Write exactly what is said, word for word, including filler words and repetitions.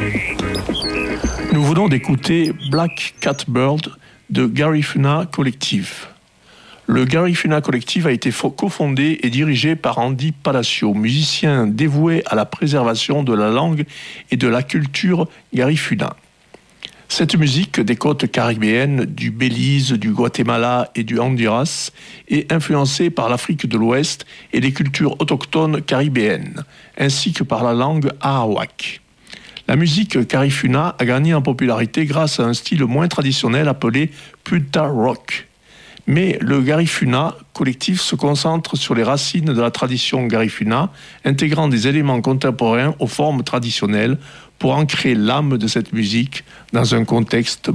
Nous venons d'écouter Black Catbird de Garifuna Collective. Le Garifuna Collective a été cofondé et dirigé par Andy Palacio, musicien dévoué à la préservation de la langue et de la culture Garifuna. Cette musique des côtes caribéennes, du Belize, du Guatemala et du Honduras est influencée par l'Afrique de l'Ouest et les cultures autochtones caribéennes, ainsi que par la langue arawak. La musique Garifuna a gagné en popularité grâce à un style moins traditionnel appelé Punta Rock. Mais le Garifuna collectif se concentre sur les racines de la tradition Garifuna, intégrant des éléments contemporains aux formes traditionnelles pour ancrer l'âme de cette musique dans un contexte